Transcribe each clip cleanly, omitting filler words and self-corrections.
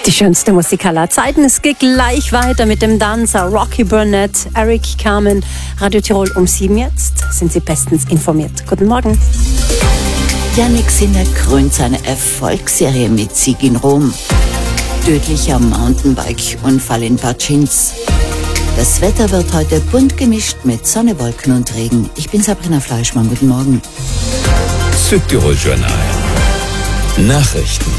Die schönste Musik aller Zeiten. Es geht gleich weiter mit dem Dancer Rocky Burnett, Eric Carmen. Radio Tirol um 7 jetzt. Sind Sie bestens informiert. Guten Morgen. Jannik Sinner krönt seine Erfolgsserie mit Sieg in Rom. Tödlicher Mountainbike-Unfall in Barcins. Das Wetter wird heute bunt gemischt mit Sonne, Wolken und Regen. Ich bin Sabrina Fleischmann. Guten Morgen. Südtirol Journal. Nachrichten.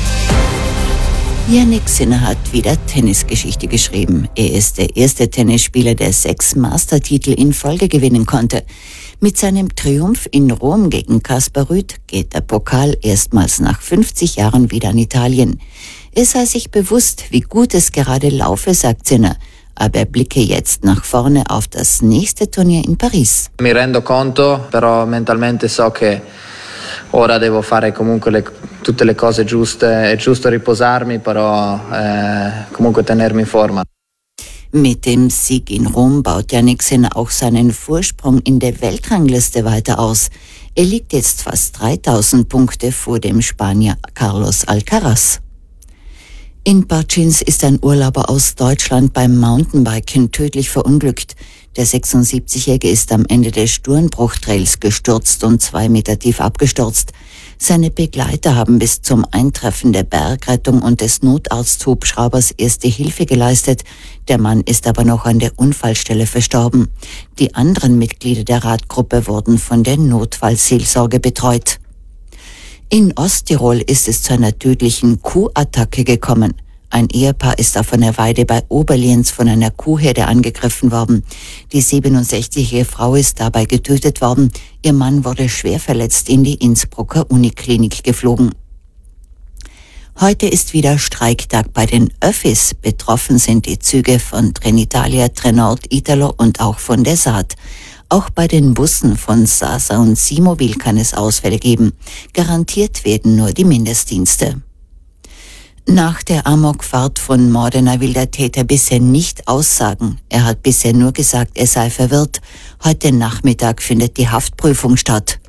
Jannik Sinner hat wieder Tennisgeschichte geschrieben. Er ist der erste Tennisspieler, der 6 Mastertitel in Folge gewinnen konnte. Mit seinem Triumph in Rom gegen Kaspar Ruud geht der Pokal erstmals nach 50 Jahren wieder an Italien. Er sei sich bewusst, wie gut es gerade laufe, sagt Sinner. Aber er blicke jetzt nach vorne auf das nächste Turnier in Paris. Mi rendo conto, però mentalmente so che ora devo fare comunque tutte le cose giuste. È giusto riposarmi, però comunque tenermi in forma. Mit dem Sieg in Rom baut Jannik Sinner auch seinen Vorsprung in der Weltrangliste weiter aus. Er liegt jetzt fast 3000 Punkte vor dem Spanier Carlos Alcaraz. In Barcins ist ein Urlauber aus Deutschland beim Mountainbiken tödlich verunglückt. Der 76-Jährige ist am Ende des Sturmbruchtrails gestürzt und 2 Meter tief abgestürzt. Seine Begleiter haben bis zum Eintreffen der Bergrettung und des Notarzthubschraubers erste Hilfe geleistet. Der Mann ist aber noch an der Unfallstelle verstorben. Die anderen Mitglieder der Radgruppe wurden von der Notfallseelsorge betreut. In Osttirol ist es zu einer tödlichen Kuhattacke gekommen. Ein Ehepaar ist auf einer Weide bei Oberlienz von einer Kuhherde angegriffen worden. Die 67-jährige Frau ist dabei getötet worden. Ihr Mann wurde schwer verletzt in die Innsbrucker Uniklinik geflogen. Heute ist wieder Streiktag bei den Öffis. Betroffen sind die Züge von Trenitalia, Trenord, Italo und auch von der Saat. Auch bei den Bussen von Sasa und Simobil kann es Ausfälle geben. Garantiert werden nur die Mindestdienste. Nach der Amokfahrt von Modena will der Täter bisher nicht aussagen. Er hat bisher nur gesagt, er sei verwirrt. Heute Nachmittag findet die Haftprüfung statt.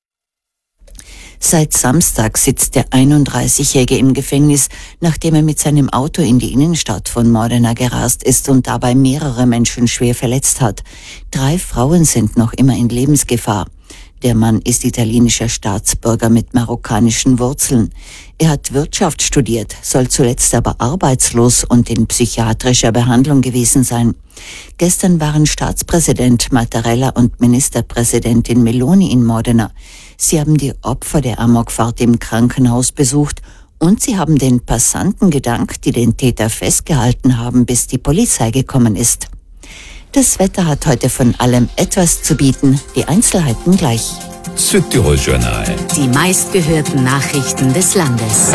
Seit Samstag sitzt der 31-Jährige im Gefängnis, nachdem er mit seinem Auto in die Innenstadt von Modena gerast ist und dabei mehrere Menschen schwer verletzt hat. 3 Frauen sind noch immer in Lebensgefahr. Der Mann ist italienischer Staatsbürger mit marokkanischen Wurzeln. Er hat Wirtschaft studiert, soll zuletzt aber arbeitslos und in psychiatrischer Behandlung gewesen sein. Gestern waren Staatspräsident Mattarella und Ministerpräsidentin Meloni in Modena. Sie haben die Opfer der Amokfahrt im Krankenhaus besucht und sie haben den Passanten gedankt, die den Täter festgehalten haben, bis die Polizei gekommen ist. Das Wetter hat heute von allem etwas zu bieten. Die Einzelheiten gleich. Südtirol Journal. Die meistgehörten Nachrichten des Landes.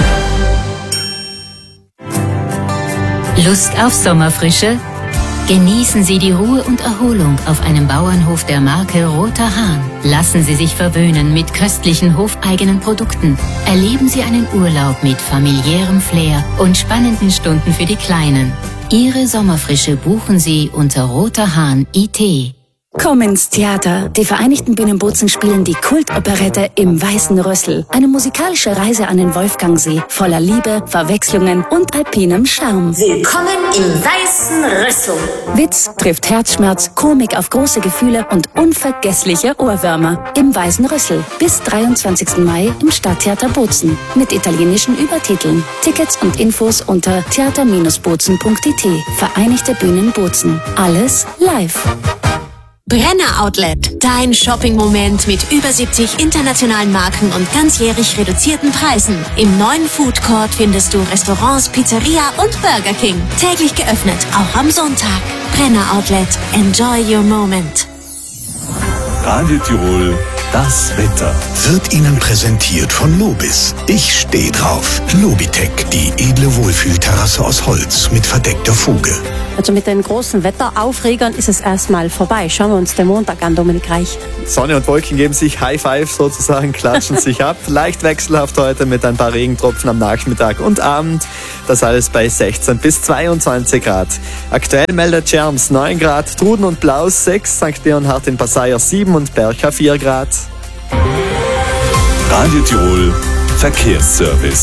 Lust auf Sommerfrische? Genießen Sie die Ruhe und Erholung auf einem Bauernhof der Marke Roter Hahn. Lassen Sie sich verwöhnen mit köstlichen hofeigenen Produkten. Erleben Sie einen Urlaub mit familiärem Flair und spannenden Stunden für die Kleinen. Ihre Sommerfrische buchen Sie unter Roter Hahn IT. Komm ins Theater. Die Vereinigten Bühnen Bozen spielen die Kultoperette Im Weißen Rüssel. Eine musikalische Reise an den Wolfgangsee, voller Liebe, Verwechslungen und alpinem Charme. Willkommen im Weißen Rüssel. Witz trifft Herzschmerz, Komik auf große Gefühle und unvergessliche Ohrwürmer. Im Weißen Rüssel. Bis 23. Mai im Stadttheater Bozen. Mit italienischen Übertiteln. Tickets und Infos unter theater-bozen.it. Vereinigte Bühnen Bozen. Alles live. Brenner Outlet, dein Shopping-Moment mit über 70 internationalen Marken und ganzjährig reduzierten Preisen. Im neuen Food Court findest du Restaurants, Pizzeria und Burger King. Täglich geöffnet, auch am Sonntag. Brenner Outlet, enjoy your moment. Radio Tirol, das Wetter. Wird Ihnen präsentiert von Lobis. Ich stehe drauf. Lobitech, die edle Wohlfühlterrasse aus Holz mit verdeckter Fuge. Also mit den großen Wetteraufregern ist es erstmal vorbei. Schauen wir uns den Montag an, Dominik Reich. Sonne und Wolken geben sich High Five sozusagen, klatschen sich ab. Leicht wechselhaft heute mit ein paar Regentropfen am Nachmittag und Abend. Das alles bei 16 bis 22 Grad. Aktuell meldet Scherms 9 Grad, Truden und Blaus 6, St. Leonhard in Passaier 7 und Bercha 4 Grad. Radio Tirol, Verkehrsservice.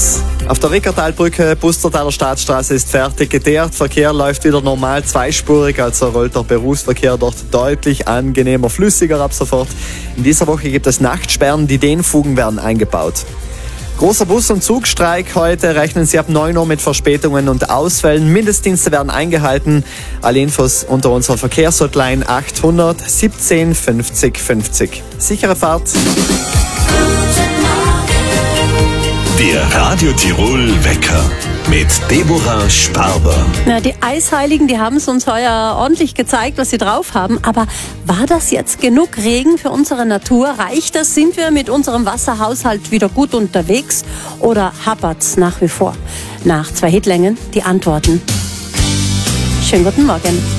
Auf der Rickertalbrücke, Pustertaler Staatsstraße ist fertig geteert. Verkehr läuft wieder normal zweispurig, also rollt der Berufsverkehr dort deutlich angenehmer, flüssiger ab sofort. In dieser Woche gibt es Nachtsperren, die Dehnfugen werden eingebaut. Großer Bus- und Zugstreik heute, rechnen Sie ab 9 Uhr mit Verspätungen und Ausfällen. Mindestdienste werden eingehalten. Alle Infos unter unserer Verkehrshotline 800 17 50 50. Sichere Fahrt. Der Radio Tirol Wecker mit Deborah Sparber. Na, die Eisheiligen, die haben es uns heuer ordentlich gezeigt, was sie drauf haben. Aber war das jetzt genug Regen für unsere Natur? Reicht das? Sind wir mit unserem Wasserhaushalt wieder gut unterwegs? Oder hapert's nach wie vor? Nach 2 Hitlängen die Antworten. Schönen guten Morgen.